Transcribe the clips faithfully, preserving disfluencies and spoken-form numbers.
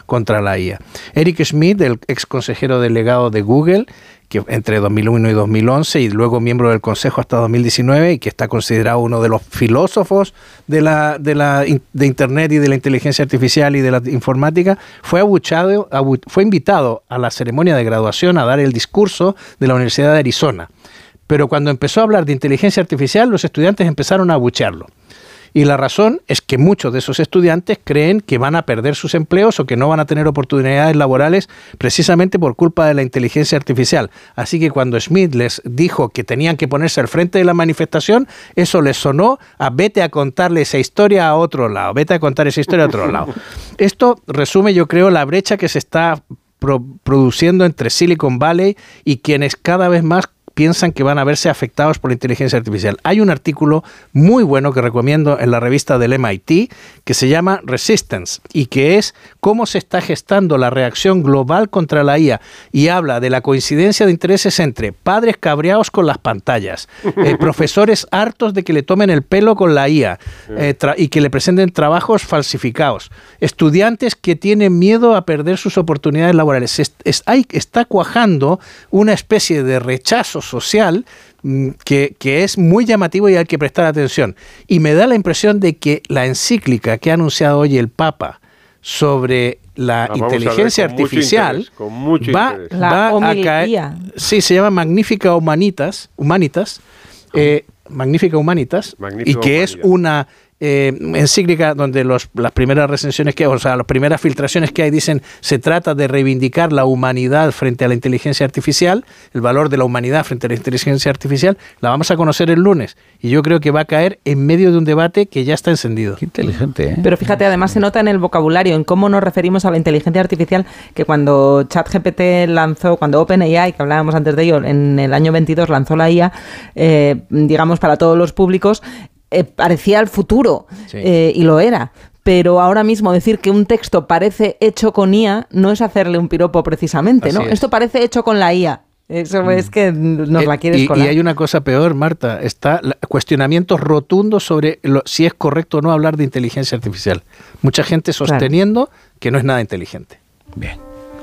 contra la I A. Eric Schmidt, el ex consejero delegado de Google, que entre dos mil uno y dos mil once y luego miembro del Consejo hasta dos mil diecinueve y que está considerado uno de los filósofos de la de la de Internet y de la inteligencia artificial y de la informática, fue abuchado, abu, fue invitado a la ceremonia de graduación a dar el discurso de la Universidad de Arizona. Pero cuando empezó a hablar de inteligencia artificial, los estudiantes empezaron a abuchearlo. Y la razón es que muchos de esos estudiantes creen que van a perder sus empleos o que no van a tener oportunidades laborales precisamente por culpa de la inteligencia artificial. Así que cuando Schmidt les dijo que tenían que ponerse al frente de la manifestación, eso les sonó a vete a contarle esa historia a otro lado, vete a contar esa historia a otro lado. Esto resume, yo creo, la brecha que se está pro- produciendo entre Silicon Valley y quienes cada vez más piensan que van a verse afectados por la inteligencia artificial. Hay un artículo muy bueno que recomiendo en la revista del M I T que se llama Resistance y que es cómo se está gestando la reacción global contra la I A y habla de la coincidencia de intereses entre padres cabreados con las pantallas, eh, profesores hartos de que le tomen el pelo con la I A eh, tra- y que le presenten trabajos falsificados, estudiantes que tienen miedo a perder sus oportunidades laborales. Es, es, hay, está cuajando una especie de rechazo social que, que es muy llamativo y hay que prestar atención. Y me da la impresión de que la encíclica que ha anunciado hoy el Papa sobre la, la inteligencia ver, con artificial mucho interés, con mucho va, va a caer. Sí, se llama Magnifica Humanitas, Humanitas, eh, Magnifica Humanitas, Magnífica y que Humanidad. Es una Eh, encíclica donde los, las primeras recensiones que, o sea, las primeras filtraciones que hay dicen se trata de reivindicar la humanidad frente a la inteligencia artificial, el valor de la humanidad frente a la inteligencia artificial. La vamos a conocer el lunes y yo creo que va a caer en medio de un debate que ya está encendido. Qué inteligente, ¿eh? Pero fíjate, además se nota en el vocabulario, en cómo nos referimos a la inteligencia artificial, que cuando ChatGPT lanzó, cuando OpenAI, que hablábamos antes de ello, en el año veintidós lanzó la I A, eh, digamos para todos los públicos, Eh, parecía el futuro, sí. eh, y lo era. Pero ahora mismo decir que un texto parece hecho con I A no es hacerle un piropo precisamente, ¿no? Esto parece hecho con la I A. Eso mm. es que nos la quieres y, colar. Y hay una cosa peor, Marta. Está la, cuestionamientos rotundos sobre lo, si es correcto o no hablar de inteligencia artificial. Mucha gente sosteniendo claro. que no es nada inteligente. Bien.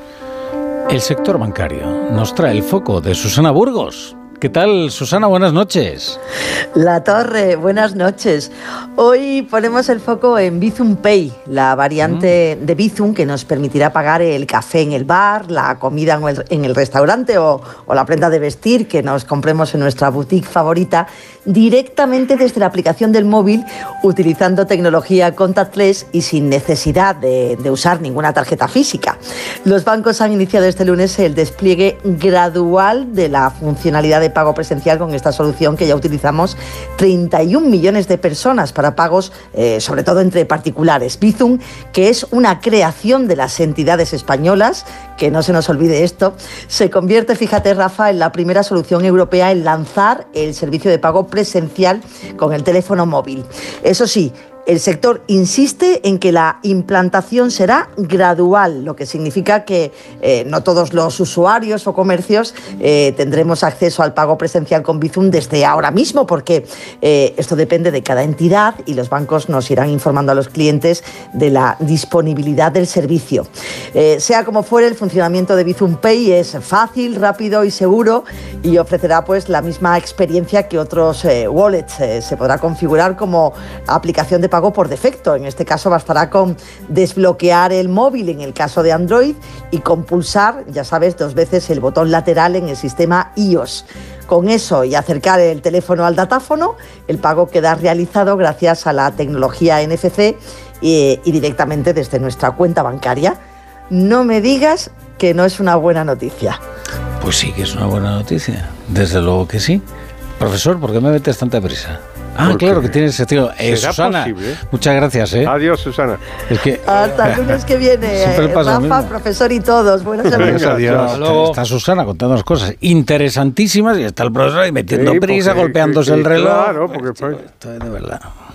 El sector bancario nos trae el foco de Susana Burgos. ¿Qué tal, Susana? Buenas noches. La Torre, buenas noches. Hoy ponemos el foco en Bizum Pay, la variante mm. de Bizum que nos permitirá pagar el café en el bar, la comida en el, en el restaurante o, o la prenda de vestir que nos compremos en nuestra boutique favorita directamente desde la aplicación del móvil, utilizando tecnología contactless y sin necesidad de, de usar ninguna tarjeta física. Los bancos han iniciado este lunes el despliegue gradual de la funcionalidad de pago presencial con esta solución que ya utilizamos treinta y un millones de personas para pagos, eh, sobre todo entre particulares. Bizum, que es una creación de las entidades españolas, que no se nos olvide esto, se convierte, fíjate Rafa, en la primera solución europea en lanzar el servicio de pago presencial con el teléfono móvil. Eso sí, el sector insiste en que la implantación será gradual, lo que significa que eh, no todos los usuarios o comercios eh, tendremos acceso al pago presencial con Bizum desde ahora mismo, porque eh, esto depende de cada entidad y los bancos nos irán informando a los clientes de la disponibilidad del servicio. Eh, sea como fuere, el funcionamiento de Bizum Pay es fácil, rápido y seguro y ofrecerá pues la misma experiencia que otros eh, wallets. Eh, se podrá configurar como aplicación de pago pago por defecto. En este caso bastará con desbloquear el móvil en el caso de Android y con pulsar, ya sabes, dos veces el botón lateral en el sistema iOS. Con eso y acercar el teléfono al datáfono, el pago queda realizado gracias a la tecnología N F C y, y directamente desde nuestra cuenta bancaria. No me digas que no es una buena noticia. Pues sí que es una buena noticia, desde luego que sí. Profesor, ¿por qué me metes tanta prisa? Ah, porque claro que tiene sentido. Eh, Susana, posible? Muchas gracias. ¿eh? Adiós, Susana. Es que, Hasta el lunes que viene. Eh, Rafa, profesor y todos. Buenas noches. Adiós. Está, está Susana contándonos cosas interesantísimas y está el profesor ahí metiendo sí, prisa, porque, golpeándose que, que, el reloj. Claro, porque... Esto, esto es de verdad.